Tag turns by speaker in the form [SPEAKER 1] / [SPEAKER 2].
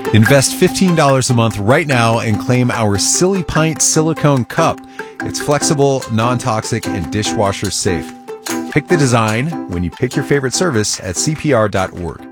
[SPEAKER 1] Invest $15 a month right now and claim our Silly Pint silicone cup. It's flexible, non-toxic, and dishwasher safe. Pick the design when you pick your favorite service at CPR.org.